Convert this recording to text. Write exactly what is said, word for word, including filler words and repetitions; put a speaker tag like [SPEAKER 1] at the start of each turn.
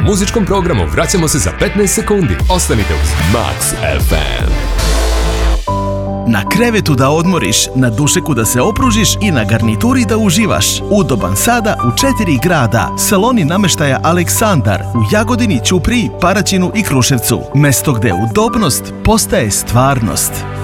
[SPEAKER 1] Muzičkom programu vraćamo se za petnaest sekundi. Ostanite uz Max ef em.
[SPEAKER 2] Na krevetu da odmoriš, na dušeku da se opružiš i na garnituri da uživaš. Udoban sada u četiri grada. Saloni nameštaja Aleksandar u Jagodini, Ćupriji, Paraćinu i Kruševcu. Mesto gde udobnost postaje stvarnost.